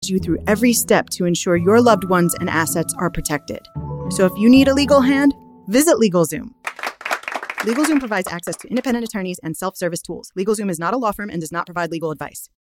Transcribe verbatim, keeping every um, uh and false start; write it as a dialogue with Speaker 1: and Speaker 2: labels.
Speaker 1: you through every step to ensure your loved ones and assets are protected. So if you need a legal hand, visit LegalZoom. LegalZoom provides access to independent attorneys and self-service tools. LegalZoom is not a law firm and does not provide legal advice.